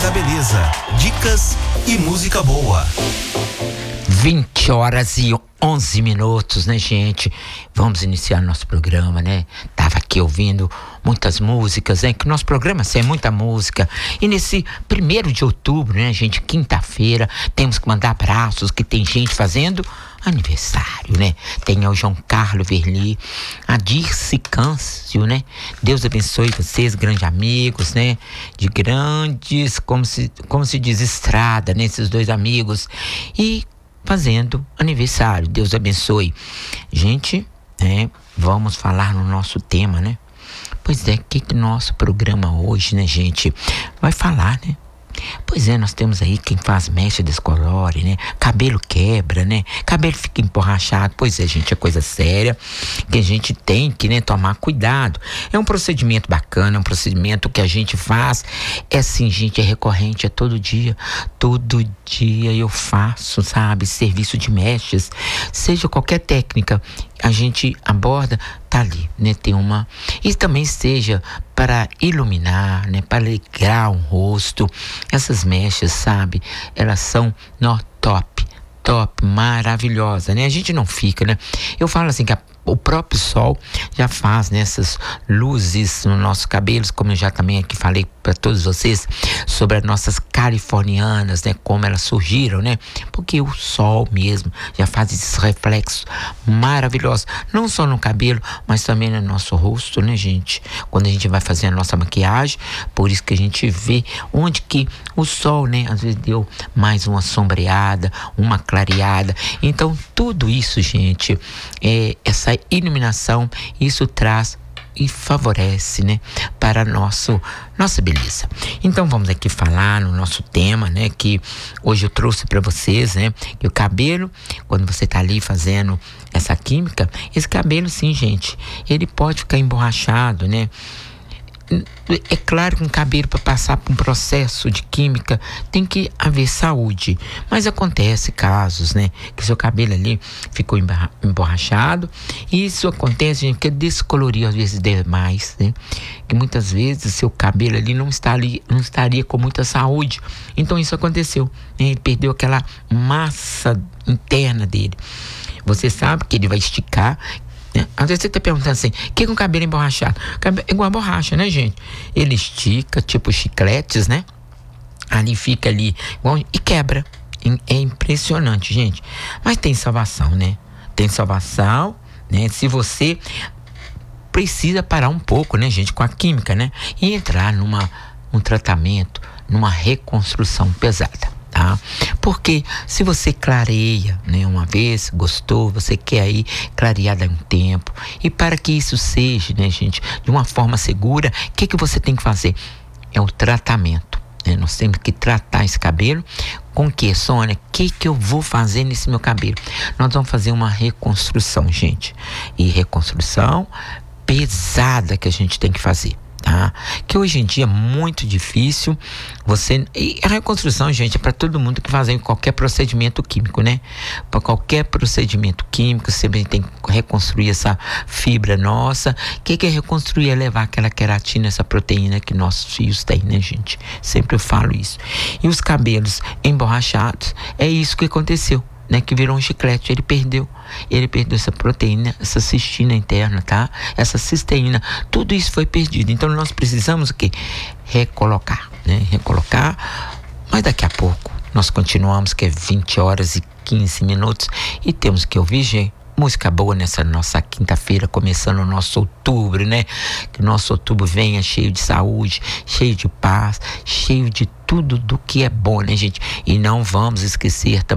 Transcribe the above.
da Beleza. Dicas e música boa. 20h11, né, gente? Vamos iniciar nosso programa, né? Tava aqui ouvindo muitas músicas, né? Que nosso programa é muita música. E nesse 1º de outubro, né, gente? Quinta-feira, temos que mandar abraços, que tem gente fazendo aniversário, né? Tem o João Carlos Verli, a Dirce Câncio, né? Deus abençoe vocês, grandes amigos, né? De grandes, como se diz, estrada, né? Esses dois amigos. E fazendo aniversário. Deus abençoe. Gente, né? Vamos falar no nosso tema, né? Pois é, que nosso programa hoje, né, gente? Vai falar, né? Pois é, nós temos aí quem faz mecha descolore, né? Cabelo quebra, né? Cabelo fica emborrachado. Pois é, gente, é coisa séria que a gente tem que, né, tomar cuidado. É um procedimento bacana, é um procedimento que a gente faz. É assim, gente, é recorrente, é todo dia. Todo dia eu faço, sabe? Serviço de mechas, seja qualquer técnica a gente aborda, tá ali, né? Tem uma... E também seja para iluminar, né? Para alegrar o rosto. Essas mechas, sabe? Elas são top, maravilhosa, né? A gente não fica, né? Eu falo assim que o próprio sol já faz, né, essas luzes no nosso cabelo, como eu já também aqui falei para todos vocês sobre as nossas californianas, né, como elas surgiram, né? Porque o sol mesmo já faz esses reflexos maravilhosos, não só no cabelo, mas também no nosso rosto, né, gente? Quando a gente vai fazer a nossa maquiagem, por isso que a gente vê onde que o sol, né, às vezes deu mais uma sombreada, uma clareada. Então, tudo isso, gente, essa iluminação, isso traz e favorece, né, para nossa beleza. Então vamos aqui falar no nosso tema, né, que hoje eu trouxe para vocês, né, que o cabelo, quando você tá ali fazendo essa química, esse cabelo, sim, gente, ele pode ficar emborrachado, né? É claro que um cabelo, para passar por um processo de química, tem que haver saúde. Mas acontece casos, né, que seu cabelo ali ficou emborrachado. E isso acontece, gente, porque descoloriu às vezes demais, né? Que muitas vezes seu cabelo ali não estaria com muita saúde. Então isso aconteceu, né? Ele perdeu aquela massa interna dele. Você sabe que ele vai esticar. Às vezes você tá perguntando assim, o que é um cabelo emborrachado? É igual a borracha, né, gente? Ele estica, tipo chicletes, né? Ali fica ali, e quebra. É impressionante, gente. Mas tem salvação, né? Tem salvação, né? Se você precisa parar um pouco, né, gente, com a química, né? E entrar num tratamento, numa reconstrução pesada. Tá? Porque se você clareia, né, uma vez, gostou, você quer aí clarear daqui a um tempo, e para que isso seja, né, gente, de uma forma segura, o que você tem que fazer? É o tratamento, né? Nós temos que tratar esse cabelo com o que, Sônia? O que eu vou fazer nesse meu cabelo? Nós vamos fazer uma reconstrução, gente, e reconstrução pesada que a gente tem que fazer. Tá? Que hoje em dia é muito difícil e a reconstrução, gente, é para todo mundo que faz qualquer procedimento químico, né? Para qualquer procedimento químico, sempre tem que reconstruir essa fibra nossa. O que é reconstruir? É levar aquela queratina, essa proteína que nossos fios têm, né, gente? Sempre eu falo isso. E os cabelos emborrachados, é isso que aconteceu, né, que virou um chiclete. Ele perdeu essa proteína, essa cistina interna, tá? Essa cisteína, tudo isso foi perdido. Então nós precisamos o quê? Recolocar, né? Recolocar, mas daqui a pouco nós continuamos, que é 20h15, e temos que ouvir, gente, música boa nessa nossa quinta-feira, começando o nosso outubro, né? Que o nosso outubro venha cheio de saúde, cheio de paz, cheio de tudo do que é bom, né, gente? E não vamos esquecer também